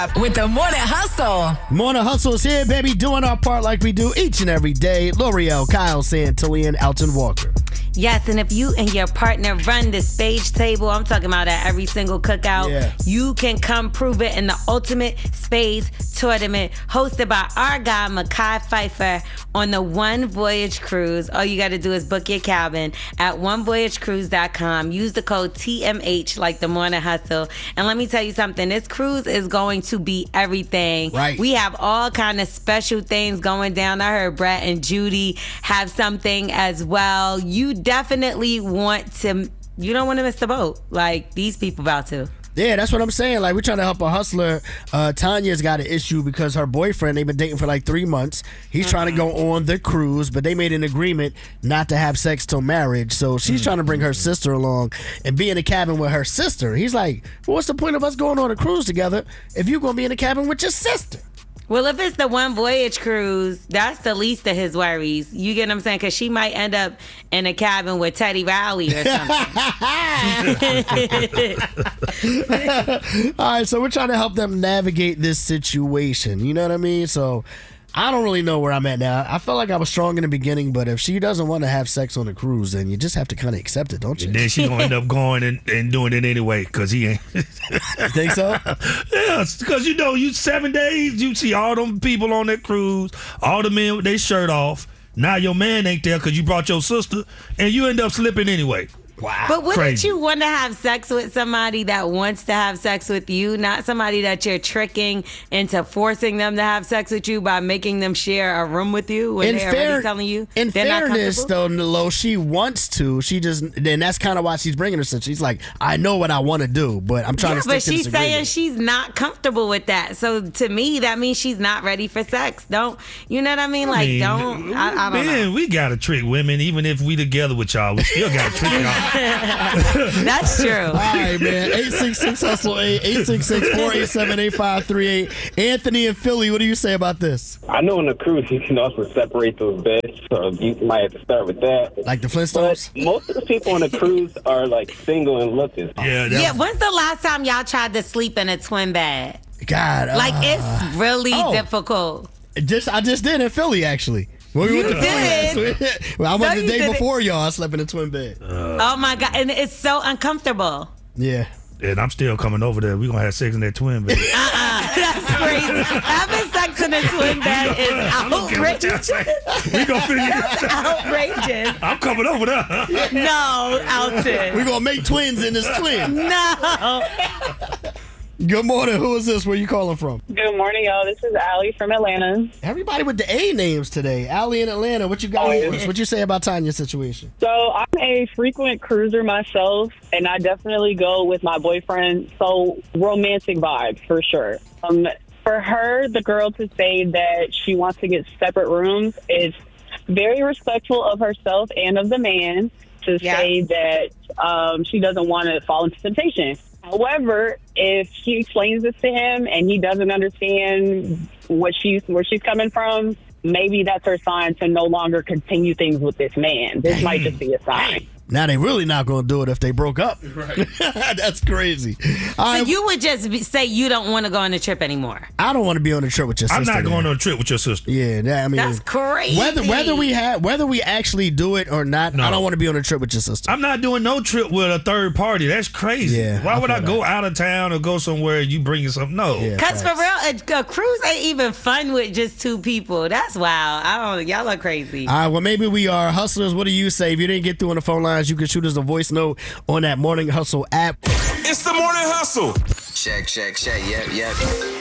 With the Morning Hustle. Morning Hustle is here, baby, doing our part like we do each and every day. L'Oreal, Kyle Santillan, Alton Walker. Yes, and if you and your partner run the Spades table, I'm talking about at every single cookout, you can come prove it in the Ultimate Spades Tournament hosted by our guy, Mekhi Phifer, on the One Voyage Cruise. All you got to do is book your cabin at onevoyagecruise.com. Use the code TMH like the Morning Hustle. And let me tell you something, this cruise is going to be everything. Right. We have all kind of special things going down. I heard Brett and Judy have something as well. You definitely want to, you don't want to miss the boat like these people about to. Yeah, that's what I'm saying. Like, we're trying to help a hustler. Tanya's got an issue because her boyfriend, they've been dating for like 3 months. He's trying to go on the cruise, but they made an agreement not to have sex till marriage. So she's trying to bring her sister along and be in a cabin with her sister. He's like, well, what's the point of us going on a cruise together if you're going to be in a cabin with your sister? Well, if it's the One Voyage Cruise, that's the least of his worries. You get what I'm saying? Because she might end up in a cabin with Teddy Riley or something. All right, so we're trying to help them navigate this situation. You know what I mean? So I don't really know where I'm at now. I felt like I was strong in the beginning, but if she doesn't want to have sex on a cruise, then you just have to kind of accept it, don't you? And then she gonna end up going and doing it anyway, because he ain't. You think so? Yeah, because you 7 days, you see all them people on that cruise, all the men with their shirt off. Now your man ain't there because you brought your sister, and you end up slipping anyway. Wow. But wouldn't Crazy. you want to have sex with somebody that wants to have sex with you, not somebody that you're tricking into forcing them to have sex with you by making them share a room with you when they're already telling you in they're not fairness, comfortable? though, Nilo, she wants to. She just, and that's kind of why she's bringing her sister. She's like, I know what I want to do, but I'm trying to stick but to this she's saying agreement. she's not comfortable with that. So to me, that means she's not ready for sex. Don't you know what I mean? Like, I don't Man, know. we gotta trick women, even if we together with y'all. We still gotta trick y'all. That's true. All right, man. 866-HUSTLE-8, 866-487-8538. Anthony in Philly, what do you say about this? I know on the cruise you can also separate those beds, so you might have to start with that. Like the But Flintstones? most of the people on the cruise are like single and looking. Yeah, when's the last time y'all tried to sleep in a twin bed? God. Like, it's really difficult. I just did in Philly, actually. When we went to Philly. Well, I went the day before y'all. I slept in a twin bed. Oh my God. And it's so uncomfortable. Yeah. And I'm still coming over there. We're going to have sex in that twin bed. That's crazy. Having sex in a twin bed is outrageous. We going to figure it out. Outrageous. I'm coming over there. No, Alton. We're going to make twins in this twin. No. Good morning. Who is this? Where you calling from? Good morning, y'all. This is Allie from Atlanta. Everybody with the A names today. Allie in Atlanta. What you got for us? What you say about Tanya's situation? So I'm a frequent cruiser myself, and I definitely go with my boyfriend. So romantic vibes for sure. For her, the girl to say that she wants to get separate rooms is very respectful of herself and of the man to say that she doesn't want to fall into temptation. However, if she explains this to him and he doesn't understand where she's coming from, maybe that's her sign to no longer continue things with this man. This might just be a sign. Now they really not going to do it if they broke up. Right. That's crazy. So you would just say you don't want to go on the trip anymore? I don't want to be on a trip with your sister. I'm not going on a trip with your sister. Yeah, I mean, that's crazy. Whether we actually do it or not, I don't want to be on a trip with your sister. I'm not doing no trip with a third party. That's crazy. Yeah, why would I go out of town or go somewhere and you bringing something? No. Because for real, a cruise ain't even fun with just two people. That's wild. Y'all are crazy. All right, well, maybe we are hustlers. What do you say? If you didn't get through on the phone lines, you can shoot us a voice note on that Morning Hustle app. It's the Morning Hustle. Check. Yep.